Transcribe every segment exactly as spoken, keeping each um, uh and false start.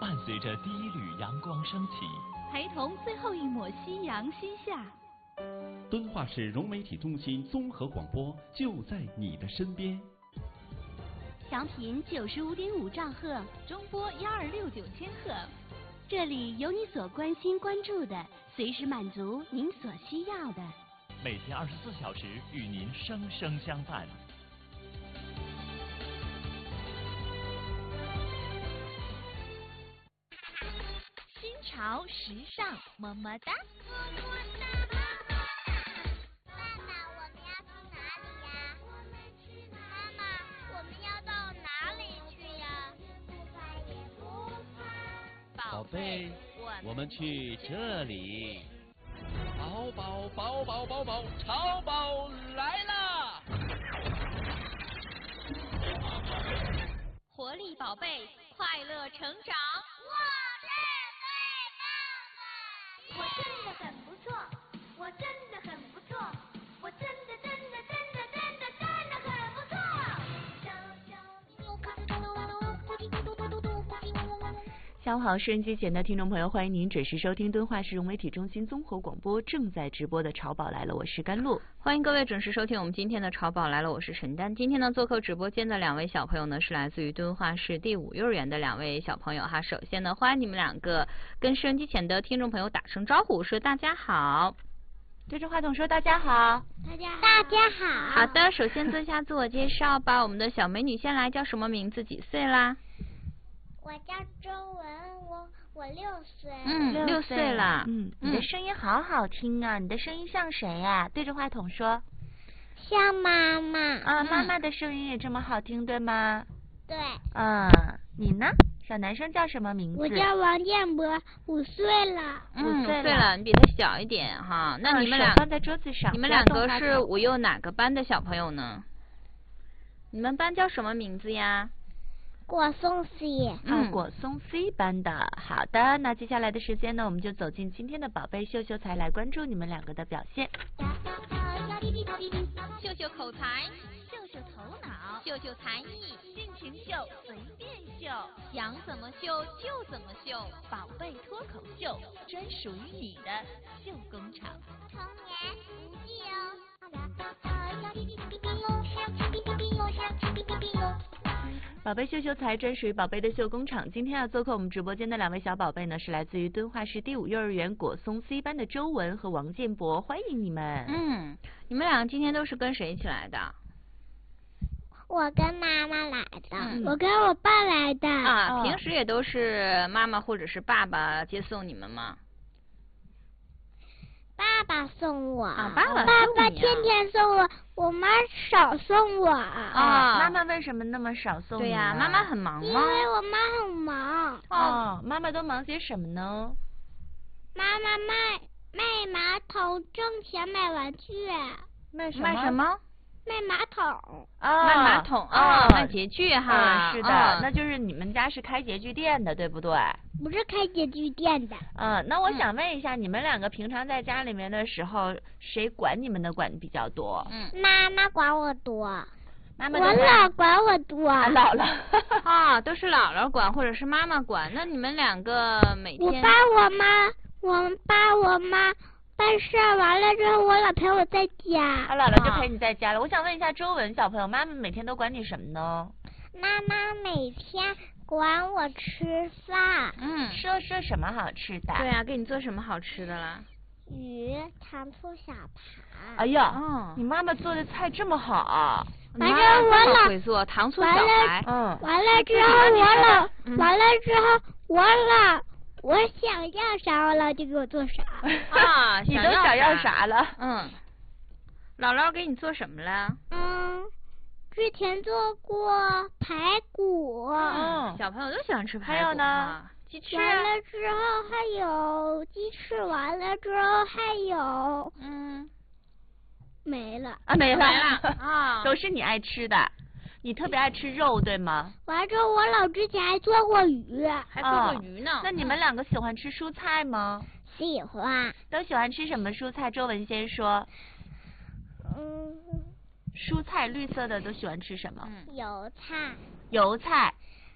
伴随着第一缕阳光升起， 陪同最后一抹夕阳西下。 敦化市融媒体中心综合广播就在你的身边。 调频九十五点五兆赫，中波幺二六九千赫，这里有你所关心关注的，随时满足您所需要的。 每天二十四小时与您生生相伴。 新潮时尚，么么哒。 宝贝，我们去这里。宝宝宝宝宝宝，潮宝来啦！ 活力宝贝，快乐成长。 我是最棒的！我真的很不错，我真的很不错，我真的真的真的真的真的很不错。 下午好，收音机前的听众朋友，欢迎您准时收听敦化市融媒体中心综合广播正在直播的《潮宝来了》，我是甘露。 欢迎各位准时收听我们今天的《潮宝来了》，我是陈丹。今天呢，做客直播间的两位小朋友呢，是来自于敦化市第五幼儿园的两位小朋友哈。首先呢，欢迎你们两个跟收音机前的听众朋友打声招呼，说大家好。 对着话筒说大家好。 大家好。大家好。 好的，首先做一下自我介绍吧。我们的小美女先来，叫什么名字？几岁啦？ 我叫周文，我我六岁。 嗯，六岁了。 嗯，你的声音好好听啊！你的声音像谁呀、啊？对着话筒说。 像妈妈。 啊，妈妈的声音也这么好听，对吗？ 对。 嗯，你呢？小男生叫什么名字？ 我叫王建博，五岁了。 嗯， 五岁了， 了，你比他小一点哈。那你们俩、 嗯、放在桌子上。 你们两个是五幼哪个班的小朋友呢？你们班叫什么名字呀？ 果松 C。 嗯，果松 C 班的。好的，那接下来的时间呢，我们就走进今天的宝贝秀秀才，来关注你们两个的表现。 秀秀口才，秀秀头脑，秀秀才艺，尽情秀，随便秀，想怎么秀就怎么秀，宝贝脱口秀，专属于你的秀工厂。 童言无忌哦。 宝贝秀秀才专属于宝贝的秀工厂。今天要做客我们直播间的两位小宝贝呢，是来自于敦化市第五幼儿园果松 C 班的周文和王建博，欢迎你们。 嗯，你们两个今天都是跟谁一起来的？ 我跟妈妈来的。 嗯、 我跟我爸来的。 啊，平时也都是妈妈或者是爸爸接送你们吗？ 爸爸送我。 啊，爸爸、啊、 爸爸天天送我，我妈少送我。 啊，妈妈为什么那么少送你？ 对呀、啊，妈妈很忙吗？ 因为我妈很忙。 哦，妈妈都忙些什么呢？ 妈妈卖卖马桶挣钱买玩具。 卖什么？ 卖什么？ 卖马桶。 啊， 卖马桶啊，卖洁具哈。 嗯，是的、 啊， 那就是你们家是开洁具店的，对不对？ 不是开洁具店的。 嗯，那我想问一下，嗯、你们两个平常在家里面的时候，谁管你们的管比较多？ 嗯， 妈妈管我多。 妈妈我姥管我多。 啊、姥姥啊，都是姥姥管或者是妈妈管。那你们两个每天？ 我爸我妈，我爸我妈办事完了之后，我姥陪我在家。 啊，姥姥就陪你在家了。啊、我想问一下周文小朋友，妈妈每天都管你什么呢？ 妈妈每天管我吃饭。 嗯， 说说什么好吃的？ 对啊，给你做什么好吃的啦？ 鱼、糖醋小排。 哎呀， 哦， 你妈妈做的菜这么好。 反正我姥会做糖醋小排。 嗯。 完了之后我姥，嗯、完了之后我姥，我想要啥我姥就给我做啥。 啊， 你都想要啥了？ 嗯。姥姥给你做什么了？ 嗯。之前做过排骨。 嗯， 小朋友都喜欢吃排骨。 还有呢？ 鸡翅。 完了之后还有鸡翅，完了之后还有嗯， 没了啊，没了没了啊， 都是你爱吃的。你特别爱吃肉，对吗？ 完了之后，我姥之前还做过鱼， 还做过鱼呢。 哦、那你们两个喜欢吃蔬菜吗？ 喜欢。 都喜欢吃什么蔬菜？周文先说。 嗯。 蔬菜绿色的都喜欢吃什么？ 嗯、油菜。 油菜。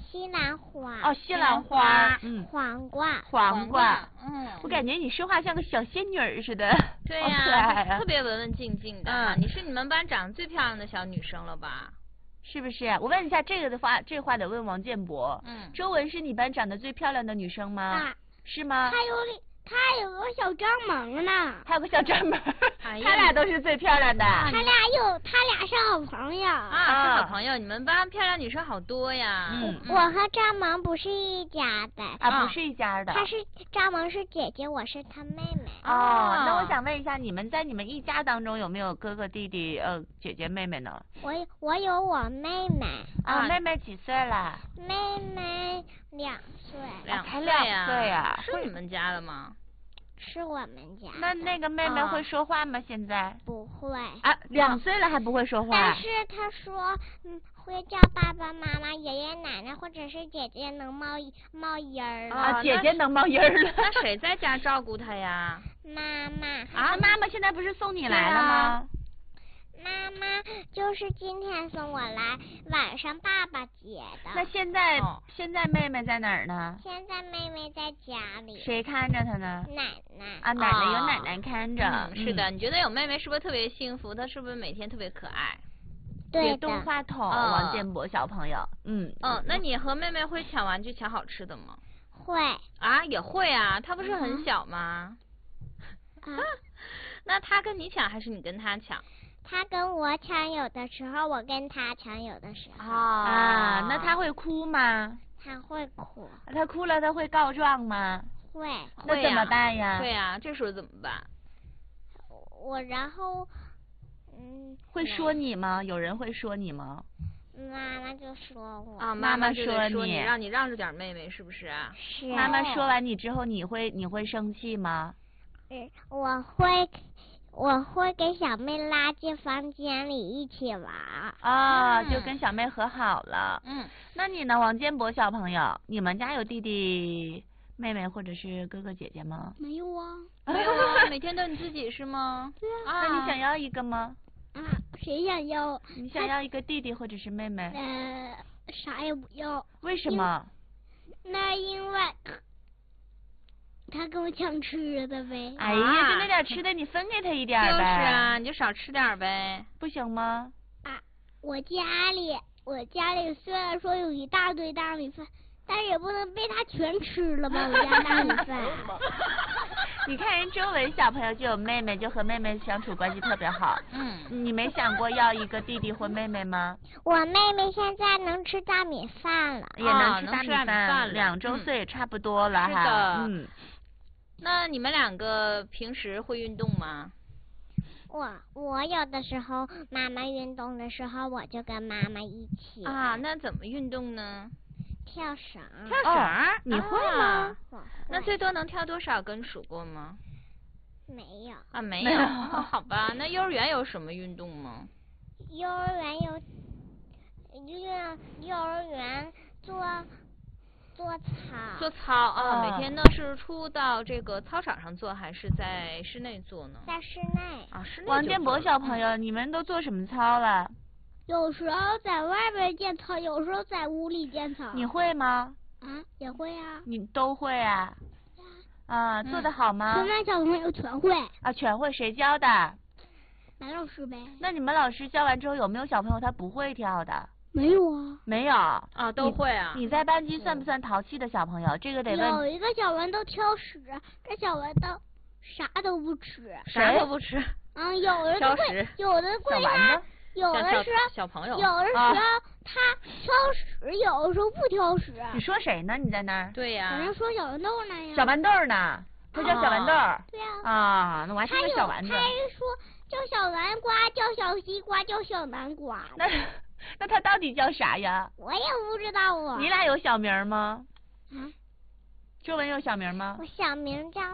西兰花。 哦，西兰花，嗯， 黄瓜。 黄瓜， 嗯， 我感觉你说话像个小仙女儿似的。 对好可爱呀， 啊特别文文静静的。 嗯你是你们班长得最漂亮的小女生了吧？ 是不是？我问一下，这个的话，这话得问王建博。 嗯， 周文是你班长得最漂亮的女生吗？ 啊， 是吗？ 还有他有个小张萌呢。 还有个小张萌， 哎呀他俩都是最漂亮的。 他俩有，他俩是好朋友。 啊，是好朋友，你们班漂亮女生好多呀。 嗯我和张萌不是一家的。 啊，不是一家的。 她是张萌是姐姐，我是她妹妹。 哦，那我想问一下，你们在你们一家当中有没有哥哥弟弟、呃姐姐妹妹呢？ 我有我有我妹妹。 啊，妹妹几岁了？ 妹妹两岁。 两才两岁呀？ 岁呀是你们家的吗？ 是我们家的。 那那个妹妹啊会说话吗？现在？ 不会。 啊，两岁了还不会说话但？是她说，嗯，会叫爸爸妈妈、爷爷奶奶或者是姐姐能冒冒音儿。 啊， 啊那姐姐能冒音儿了。 那谁在家照顾她呀？ 妈妈。 啊，妈妈现在不是送你来了吗？ 妈妈就是今天送我来，晚上爸爸接的。 那现在、 哦现在妹妹在哪儿呢？ 现在妹妹在家里。 谁看着她呢？ 奶奶。 啊，奶奶有哦奶奶看着。 嗯，是的，你觉得有妹妹是不是特别幸福？她是不是每天特别可爱？ 对的。 别动话筒， 嗯王建博小朋友。嗯。 嗯，那你和妹妹会抢玩具、抢好吃的吗？ 会。 啊，也会啊，她不是嗯很小吗？ 啊。 那她跟你抢还是你跟她抢？ 他跟我抢，有的时候我跟他抢，有的时候。 啊，那她会哭吗？ 他会哭。 她哭了，她会告状吗？ 会。 会那怎么呀办呀？ 对呀，这时候怎么办？ 我然后，嗯。 会说你吗？有人会说你吗？ 妈妈就说我。 啊， 妈妈妈就得说你说让你让着点妹妹，是不是啊？ 是。 妈妈说完你之后，你会你会生气吗？ 嗯，我会。我会给小妹拉进房间里一起玩。 啊、 嗯就跟小妹和好了。 嗯， 那你呢，王建博小朋友？你们家有弟弟、妹妹或者是哥哥姐姐吗？ 没有啊。 没有啊，每天都你自己是吗？ 对啊。 那你想要一个吗？ 啊，谁想要？ 你想要一个弟弟或者是妹妹？ 呃，啥也不要。 为什么？ 那因为他跟我抢吃的呗。 哎呀，就那点吃的，你分给他一点儿呗。 就是啊，你就少吃点呗。 不行吗？ 啊，我家里我家里虽然说有一大堆大米饭，但也不能被他全吃了吧？我家大米饭。 你看人周文小朋友就有妹妹，就和妹妹相处关系特别好。 嗯。 你没想过要一个弟弟或妹妹吗？ 我妹妹现在能吃大米饭了。 也能吃能大米吃大米饭了两周岁也差不多了哈。 是的嗯。 那你们两个平时会运动吗？ 我我有的时候妈妈运动的时候，我就跟妈妈一起。 啊，那怎么运动呢？ 跳绳。 跳绳儿、 哦你会吗啊我会。 那最多能跳多少根数过吗？ 没有。 啊，没有。哦好吧，那幼儿园有什么运动吗？ 幼儿园有，幼幼儿园做做操。 做操啊， 啊每天呢是出到这个操场上做，还是在室内做呢？ 在室内。 啊，室内就王建博做小朋友，你们都做什么操了？ 有时候在外边建操，有时候在屋里建操。 你会吗？ 啊，也会啊。 你都会啊？啊，做得好吗？ 全班小朋友全会。 啊，全会，谁教的？ 男老师呗。 那你们老师教完之后，有没有小朋友他不会跳的？ 没有啊。 没有。 啊，都会啊。 你在班级算不算淘气的小朋友？这个得问。 有一个小豌豆挑食，这小豌豆啥都不吃。 啥都不吃。 嗯，有的会挑食， 有的会小他丸子， 有的像是小小朋友有的时候啊他挑食，有的时候不挑食。 你说谁呢？你在那儿？ 对呀、 有人说小豌豆呢呀。 小豌豆呢？他叫小豌豆。 对呀、 啊，那我还听还有个小丸子他。还说叫小南瓜，叫小西瓜，叫小南瓜。 那那他到底叫啥呀？ 我也不知道啊。 你俩有小名吗？ 啊？ 周文有小名吗我？小名叫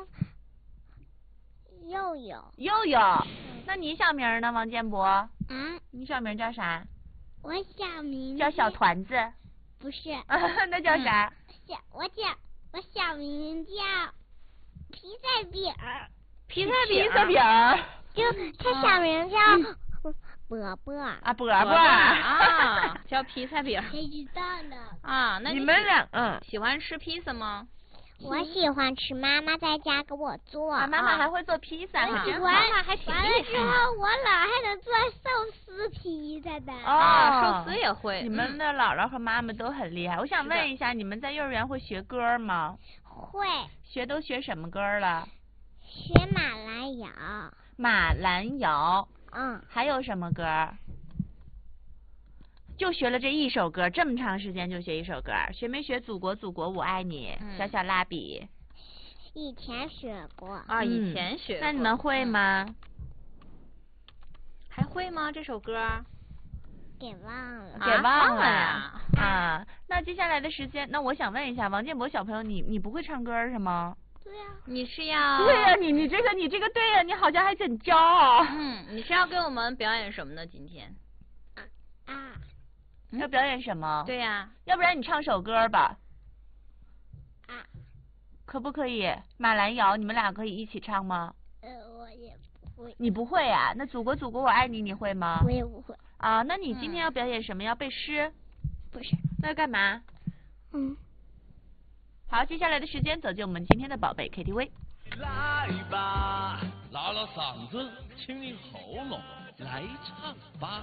佑佑。 佑佑。那你小名呢，王建博？ 啊？ 你小名叫啥？ 我小名叫小团子。 不是。 那叫啥？ 小我叫我小名叫皮菜饼儿。 皮菜饼。 披萨饼儿。 就他小名叫伯伯。 啊，伯伯啊，叫披萨饼。 谁知道呢？ 啊，那你们俩嗯喜欢吃披萨吗？ 我喜欢吃，妈妈在家给我做。 啊，妈妈还会做披萨， 我喜真好欢， 妈妈还挺完了厉害之后，我姥还能做寿司披萨的。 啊，寿司也会。 你们的姥姥和妈妈都很厉害。我想问一下，你们在幼儿园会学歌吗？ 会。 学都学什么歌了？ 学马兰谣。 马兰谣。 嗯。 还有什么歌？就学了这一首歌，这么长时间就学一首歌，学没学祖国祖国我爱你？ 嗯、 小小蜡笔。 以前学过。 啊，以前学过。 那你们会吗？ 嗯、还会吗？这首歌？ 给忘了。 给忘了呀。 啊，那接下来的时间，那我想问一下，王建博小朋友，你你不会唱歌是吗？ 对呀、啊。 你是要？ 对呀、啊，你你这个你这个对呀、啊，你好像还挺骄傲。 嗯，你是要给我们表演什么呢？今天？ 啊。 要表演什么？ 对呀、啊。 要不然你唱首歌吧。 啊。 可不可以？马兰谣，你们俩可以一起唱吗？ 呃，我也不会。 你不会啊？那祖国祖国我爱你，你会吗？ 我也不会。 啊，那你今天要表演什么？嗯、要背诗？ 不是。 那要干嘛？ 嗯。 好，接下来的时间走进我们今天的宝贝 K T V。 来吧，拉拉嗓子，清理喉咙，来唱吧。